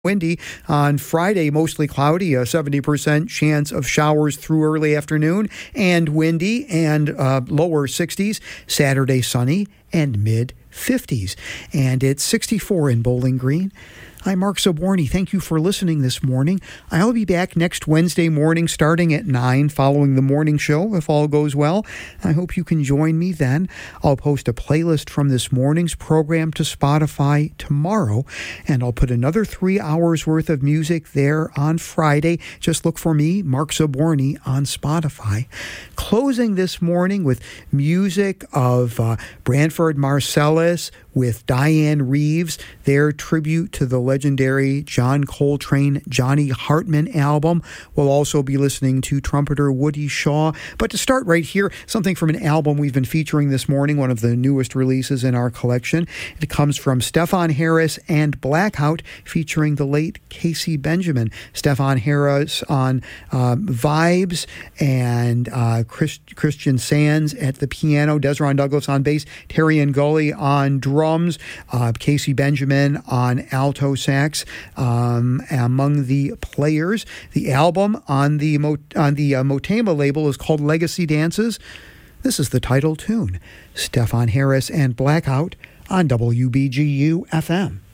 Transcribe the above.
windy. On Friday, mostly cloudy, a 70% chance of showers through early afternoon, and windy and lower 60s. Saturday, sunny and mid 50s. And it's 64 in Bowling Green. I'm Mark Zaborny. Thank you for listening this morning. I'll be back next Wednesday morning starting at 9 following the morning show, if all goes well. I hope you can join me then. I'll post a playlist from this morning's program to Spotify tomorrow, and I'll put another 3 hours worth of music there on Friday. Just look for me, Mark Zaborny, on Spotify. Closing this morning with music of Branford Marsalis with Diane Reeves, their tribute to the legendary John Coltrane, Johnny Hartman album. We'll also be listening to trumpeter Woody Shaw. But to start right here, something from an album we've been featuring this morning, one of the newest releases in our collection. It comes from Stefan Harris and Blackout, featuring the late Casey Benjamin. Stefan Harris on vibes, and Christian Sands at the piano, Desron Douglas on bass, Terry Ngully on drums, Casey Benjamin on alto sax among the players. The album on the Motema label is called Legacy Dances. This is the title tune, Stefan Harris and Blackout on WBGU FM.